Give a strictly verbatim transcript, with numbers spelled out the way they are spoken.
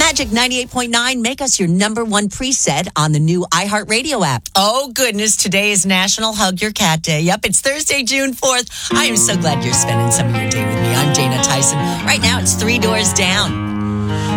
Magic ninety-eight point nine, make us your number one preset on the new iHeartRadio app. Oh, goodness. Today is National Hug Your Cat Day. Yep, it's Thursday, June fourth. I am so glad you're spending some of your day with me. I'm Dana Tyson. Right now, it's Three Doors Down.